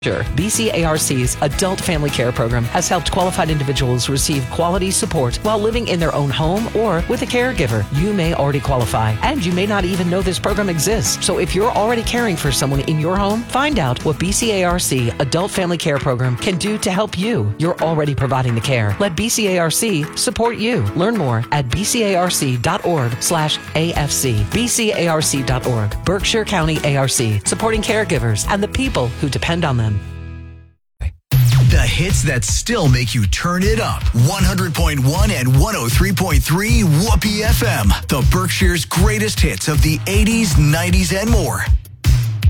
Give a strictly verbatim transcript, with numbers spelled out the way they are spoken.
B C A R C's Adult Family Care Program has helped qualified individuals receive quality support while living in their own home or with a caregiver. You may already qualify, and you may not even know this program exists. So if you're already caring for someone in your home, find out what B C A R C Adult Family Care Program can do to help you. You're already providing the care. Let B C A R C support you. Learn more at bcarc.org slash AFC. bcarc.org. Berkshire County A R C, supporting caregivers and the people who depend on them. The hits that still make you turn it up. one hundred point one and one oh three point three Whoopee F M. The Berkshire's greatest hits of the eighties, nineties, and more.